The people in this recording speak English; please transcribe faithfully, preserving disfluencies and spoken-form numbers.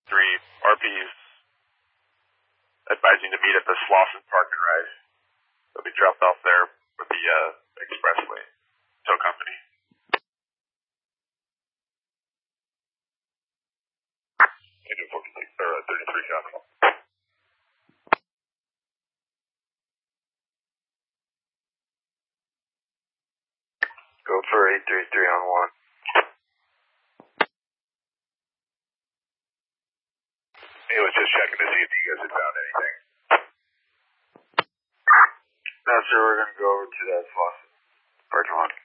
three, R P's advising to meet at the Slauson Park and Ride. They'll be dropped off there with the uh, Expressway tow company. thirty-three copy. Go for eight three three on one. He was just checking to see if you guys had found anything. No, sir, we're going to go over to that Slauson parking lot.